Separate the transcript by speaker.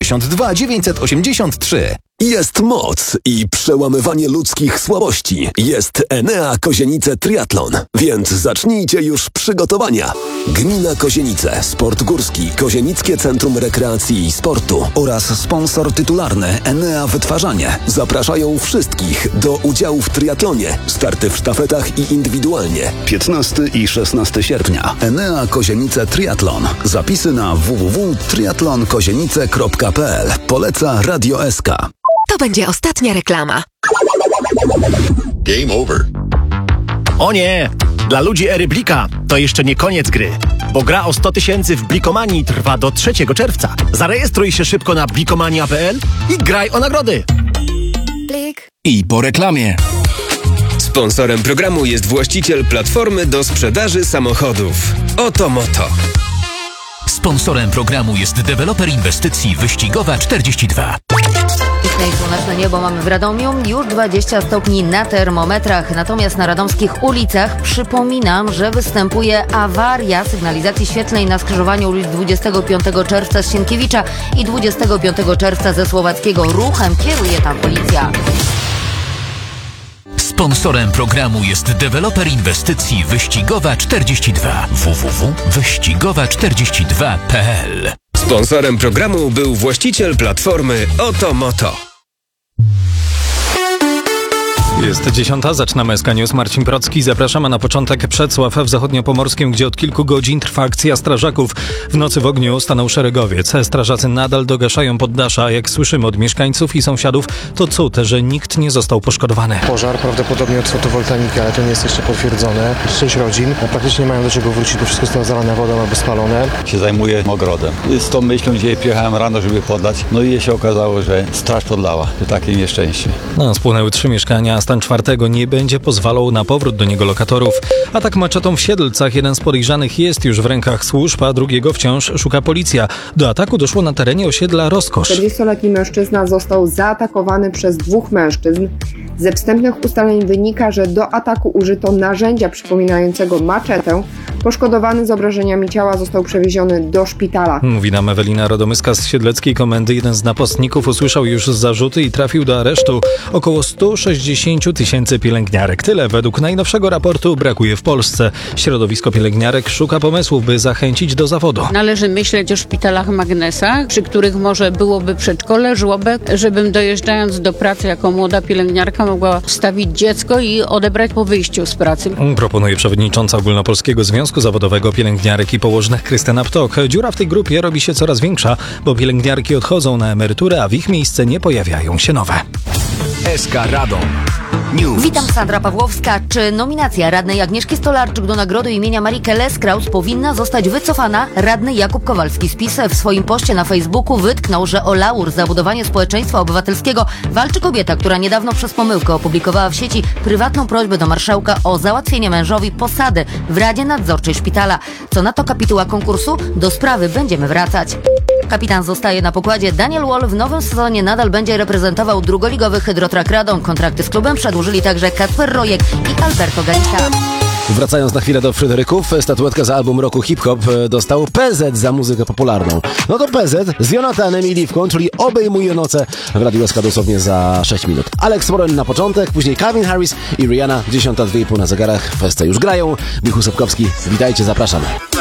Speaker 1: 82 983.
Speaker 2: Jest moc i przełamywanie ludzkich słabości. Jest Enea Kozienice Triathlon, więc zacznijcie już przygotowania. Gmina Kozienice, Sport Górski, Kozienickie Centrum Rekreacji i Sportu oraz sponsor tytularny Enea Wytwarzanie zapraszają wszystkich do udziału w triatlonie. Starty w sztafetach i indywidualnie. 15 i 16 sierpnia. Enea Kozienice Triathlon. Zapisy na www.triathlonkozienice.pl. Poleca Radio SK.
Speaker 3: To będzie ostatnia reklama.
Speaker 4: Game over.
Speaker 5: O nie! Dla ludzi ery Blika to jeszcze nie koniec gry, bo gra o 100 000 w Blikomanii trwa do 3 czerwca. Zarejestruj się szybko na blikomania.pl i graj o nagrody.
Speaker 3: Blik.
Speaker 1: I po reklamie.
Speaker 6: Sponsorem programu jest właściciel platformy do sprzedaży samochodów Otomoto.
Speaker 7: Sponsorem programu jest deweloper inwestycji Wyścigowa 42.
Speaker 8: Piękne i słoneczne niebo mamy w Radomiu, już 20 stopni na termometrach, natomiast na radomskich ulicach przypominam, że występuje awaria sygnalizacji świetlnej na skrzyżowaniu ulic 25 czerwca z Sienkiewicza i 25 czerwca ze Słowackiego. Ruchem kieruje tam policja.
Speaker 7: Sponsorem programu jest deweloper inwestycji Wyścigowa 42. www.wyścigowa42.pl.
Speaker 6: Sponsorem programu był właściciel platformy Otomoto.
Speaker 9: Jest 10, zaczynamy SK News. Marcin Procki. Zapraszamy na początek Przedsław w Zachodniopomorskim, gdzie od kilku godzin trwa akcja strażaków. W nocy w ogniu stanął szeregowiec. Strażacy nadal dogaszają poddasza. Jak słyszymy od mieszkańców i sąsiadów, to cud, że nikt nie został poszkodowany.
Speaker 10: Pożar prawdopodobnie od fotowoltaiki, ale to nie jest jeszcze potwierdzone. 6 rodzin praktycznie nie mają do czego wrócić, bo wszystko zostało zalane wodą albo spalone.
Speaker 11: Się zajmuję ogrodem. Z tą myślą dzisiaj przyjechałem rano, żeby podlać. No i się okazało, że straż podlała. To takie nieszczęście.
Speaker 9: Spłonęły 3 mieszkania. Stan 4 nie będzie pozwalał na powrót do niego lokatorów. Atak maczetą w Siedlcach. Jeden z podejrzanych jest już w rękach służb, a drugiego wciąż szuka policja. Do ataku doszło na terenie osiedla Rozkosz.
Speaker 12: 40-letni mężczyzna został zaatakowany przez 2 mężczyzn. Ze wstępnych ustaleń wynika, że do ataku użyto narzędzia przypominającego maczetę. Poszkodowany z obrażeniami ciała został przewieziony do szpitala.
Speaker 9: Mówi nam Ewelina Rodomyska z Siedleckiej Komendy. Jeden z napastników usłyszał już zarzuty i trafił do aresztu. Około 160 000 pielęgniarek. Tyle według najnowszego raportu brakuje w Polsce. Środowisko pielęgniarek szuka pomysłów, by zachęcić do zawodu.
Speaker 13: Należy myśleć o szpitalach magnesach, przy których może byłoby przedszkole, żłobek, żebym dojeżdżając do pracy jako młoda pielęgniarka mogła wstawić dziecko i odebrać po wyjściu z pracy.
Speaker 9: Proponuje przewodnicząca Ogólnopolskiego Związku Zawodowego Pielęgniarek i Położnych Krystyna Ptok. Dziura w tej grupie robi się coraz większa, bo pielęgniarki odchodzą na emeryturę, a w ich miejsce nie pojawiają się nowe.
Speaker 1: SK Radom News.
Speaker 8: Witam, Sandra Pawłowska. Czy nominacja radnej Agnieszki Stolarczyk do nagrody imienia Marike Leskraus powinna zostać wycofana? Radny Jakub Kowalski z PiS w swoim poście na Facebooku wytknął, że o laur za budowanie społeczeństwa obywatelskiego walczy kobieta, która niedawno przez pomyłkę opublikowała w sieci prywatną prośbę do marszałka o załatwienie mężowi posady w Radzie Nadzorczej Szpitala. Co na to kapituła konkursu? Do sprawy będziemy wracać. Kapitan zostaje na pokładzie. Daniel Wall w nowym sezonie nadal będzie reprezentował drugoligowy Hydrotrak Radom. Kontrakty z klubem przedłużyli także Kacper Rojek i Alberto Galita.
Speaker 14: Wracając na chwilę do Fryderyków, statuetkę za album roku hip-hop dostał PZ za muzykę popularną. No to PZ z Jonathanem i Liwką, czyli obejmuje noce w Radiu SK dosłownie za 6 minut. Alex Moren na początek, później Calvin Harris i Rihanna, 10:02 na zegarach. W SC już grają. Michał Sapkowski, witajcie, zapraszamy.